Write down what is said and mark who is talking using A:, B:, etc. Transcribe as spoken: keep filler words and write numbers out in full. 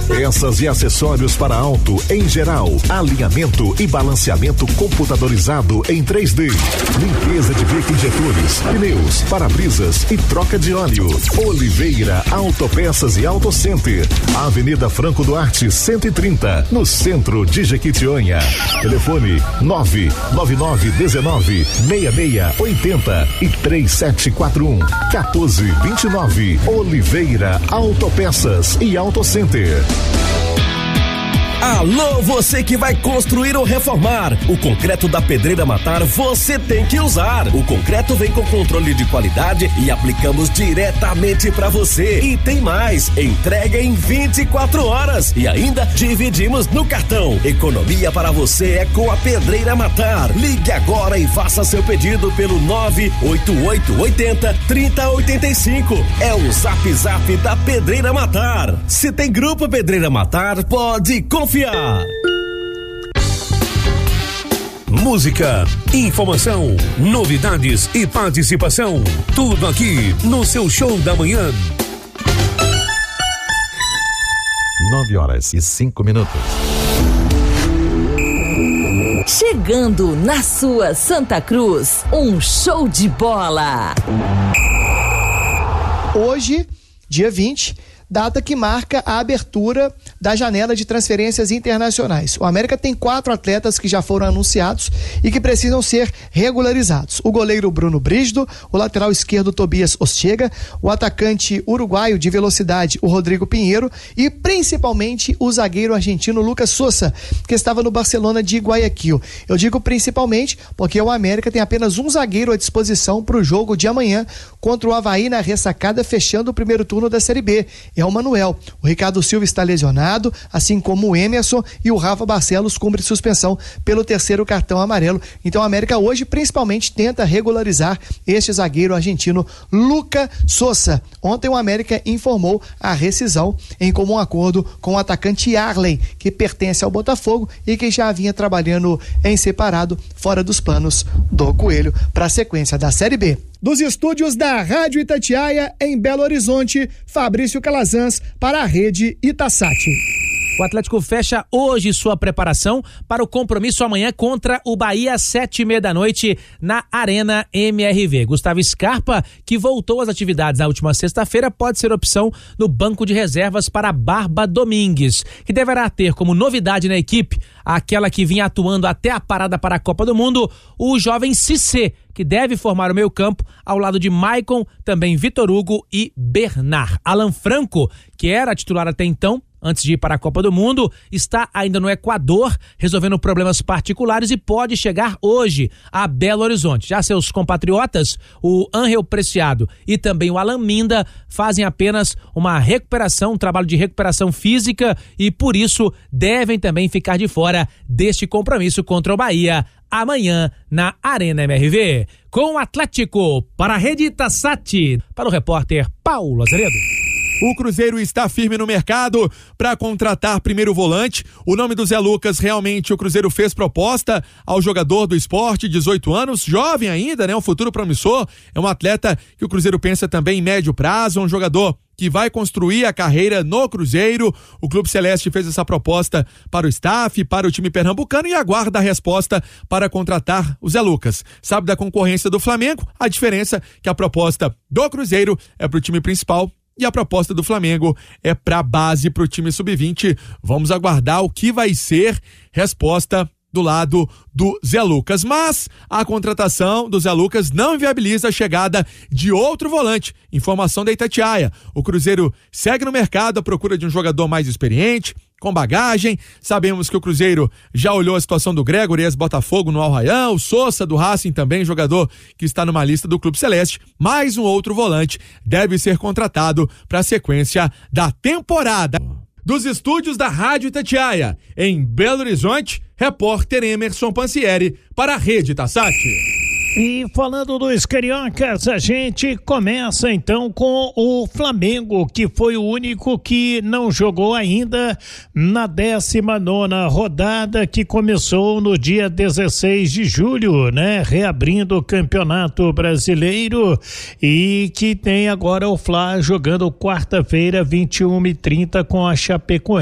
A: Peças e acessórios para auto em geral, alinhamento e balanceamento computadorizado em três D, limpeza de bico injetores, pneus, para-brisas e troca de óleo. Oliveira Autopeças e Auto Center, Avenida Franco Duarte cento e trinta, no centro de Jequitinhonha. Telefone nove nove nove um nove seis seis oito zero e três sete quatro um quatro dois nove. Oliveira Autopeças e Auto Center.
B: Alô, você que vai construir ou reformar. O concreto da Pedreira Matar você tem que usar. O concreto vem com controle de qualidade e aplicamos diretamente para você. E tem mais, entrega em vinte e quatro horas e ainda dividimos no cartão. Economia para você é com a Pedreira Matar. Ligue agora e faça seu pedido pelo nove oito oito oito zero três zero oito cinco. É o Zap Zap da Pedreira Matar. Se tem grupo Pedreira Matar, pode confiar.
C: Música, informação, novidades e participação. Tudo aqui no seu Show da Manhã.
D: Nove horas e cinco minutos.
E: Chegando na sua Santa Cruz, um show de bola.
F: Hoje, dia vinte, data que marca a abertura da janela de transferências internacionais. O América tem quatro atletas que já foram anunciados e que precisam ser regularizados. O goleiro Bruno Brígido, o lateral esquerdo Tobias Ostega, o atacante uruguaio de velocidade, o Rodrigo Pinheiro, e principalmente o zagueiro argentino Lucas Sousa, que estava no Barcelona de Guayaquil. Eu digo principalmente porque o América tem apenas um zagueiro à disposição para o jogo de amanhã contra o Avaí na ressacada, fechando o primeiro turno da Série B. É o Manuel. O Ricardo Silva está lesionado, assim como o Emerson, e o Rafa Barcelos cumpre suspensão pelo terceiro cartão amarelo. Então a América hoje principalmente tenta regularizar este zagueiro argentino Lucas Sousa. Ontem o América informou a rescisão em comum acordo com o atacante Arlen, que pertence ao Botafogo e que já vinha trabalhando em separado, fora dos planos do Coelho, para a sequência da Série B. Dos estúdios da Rádio Itatiaia, em Belo Horizonte, Fabrício Calazans para a Rede Itasat.
G: O Atlético fecha hoje sua preparação para o compromisso amanhã contra o Bahia, sete e meia da noite, na Arena M R V. Gustavo Scarpa, que voltou às atividades na última sexta-feira, pode ser opção no banco de reservas para Barba Domingues, que deverá ter como novidade na equipe aquela que vinha atuando até a parada para a Copa do Mundo, o jovem Cissé, que deve formar o meio-campo ao lado de Maicon, também Vitor Hugo e Bernard. Alan Franco, que era titular até então, antes de ir para a Copa do Mundo, está ainda no Equador, resolvendo problemas particulares e pode chegar hoje a Belo Horizonte. Já seus compatriotas, o Ángel Preciado e também o Alan Minda, fazem apenas uma recuperação, um trabalho de recuperação física e, por isso, devem também ficar de fora deste compromisso contra o Bahia amanhã na Arena M R V. Com o Atlético, para a Rede Itasat, para o repórter Paulo Azeredo.
H: O Cruzeiro está firme no mercado para contratar primeiro volante. O nome do Zé Lucas, realmente o Cruzeiro fez proposta ao jogador do Sport, dezoito anos, jovem ainda, né? Um futuro promissor. É um atleta que o Cruzeiro pensa também em médio prazo, um jogador que vai construir a carreira no Cruzeiro. O Clube Celeste fez essa proposta para o staff, para o time pernambucano e aguarda a resposta para contratar o Zé Lucas. Sabe da concorrência do Flamengo? A diferença é que a proposta do Cruzeiro é para o time principal e a proposta do Flamengo é para a base, para o time sub vinte. Vamos aguardar o que vai ser resposta do lado do Zé Lucas. Mas a contratação do Zé Lucas não inviabiliza a chegada de outro volante. Informação da Itatiaia. O Cruzeiro segue no mercado à procura de um jogador mais experiente, com bagagem. Sabemos que o Cruzeiro já olhou a situação do Gregory, ex-Botafogo no Al-Rayyan, o Sousa do Racing também, jogador que está numa lista do Clube Celeste. Mais um outro volante deve ser contratado para a sequência da temporada. Dos estúdios da Rádio Itatiaia, em Belo Horizonte, repórter Emerson Pansieri para a Rede Itasat.
I: E falando dos cariocas, a gente começa então com o Flamengo, que foi o único que não jogou ainda na décima nona rodada, que começou no dia dezesseis de julho, né? Reabrindo o Campeonato Brasileiro, e que tem agora o Fla jogando quarta-feira, vinte e uma e trinta, com a Chapecoense.